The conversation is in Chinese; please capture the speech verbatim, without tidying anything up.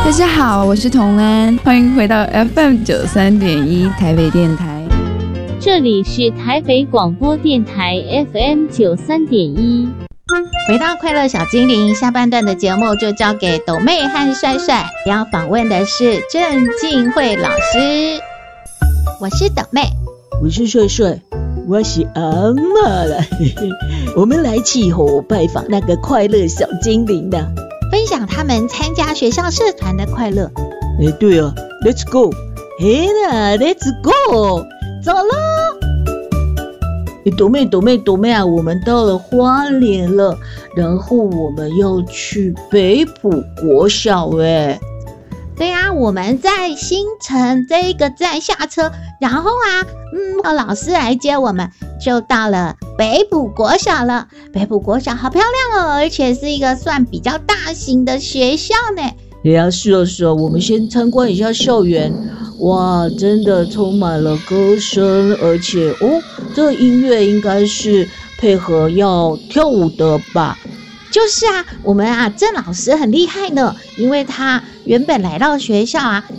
大家好，我是童安，欢迎回到 F M 九三点一台北电台。 这里是台北广播电台 F M 九三点一。 回到快乐小精灵，下半段的节目就交给斗妹和帅帅，要访问的是郑敬慧老师。我是斗妹， 我是帅帅，我是阿嬷了。我们来气候拜访那个快乐小精灵的， 分享他们参加学校社团的快乐。 哎，对啊 ，Let's go， 嘿啦 ，Let's go， 走喽！斗妹，斗妹，斗妹啊，我们到了花莲了，然后我们要去北埔国小哎。 对啊，我们在新城这一个站下车，然后啊，嗯，老师来接我们，就到了北埔国小了。北埔国小好漂亮哦，而且是一个算比较大型的学校呢。 对啊，是哦是哦，我们先参观一下校园。哇，真的充满了歌声，而且哦，这个音乐应该是配合要跳舞的吧？ 就是啊，我们啊郑老师很厉害呢，因为他原本来到学校啊